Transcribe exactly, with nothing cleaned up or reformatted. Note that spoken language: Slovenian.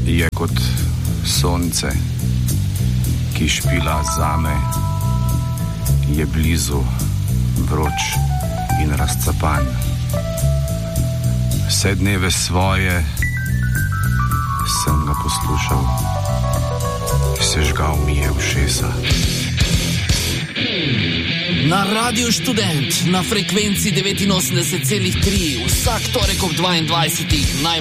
Je kot sonce, ki špila zame, je blizu, vroč in razcapan. Vse dneve svoje sem ga poslušal, sežgal mi je ušesa. Na Radiu Študent, na frekvenci devetinosemdeset celih tri, vsak torek ob dvaindvajsetih.